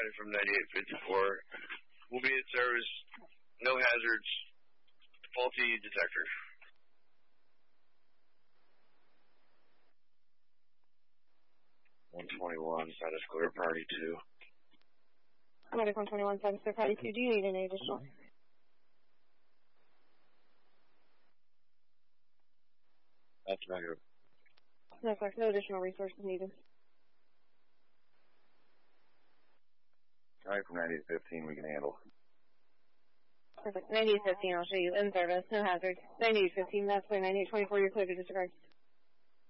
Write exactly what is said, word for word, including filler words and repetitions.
Brandon from ninety-eight fifty-four. We'll be in service. No hazards. Faulty detector. one twenty-one, status clear, priority two. Medic one twenty-one, status clear, priority two. Do you need any additional? That's negative. No, sir. No additional resources needed. All right, from ninety-eight fifteen, we can handle. Perfect. ninety-eight fifteen, I'll show you in service. No hazard. ninety-eight fifteen, that's where ninety-eight twenty-four, you're clear to disregard.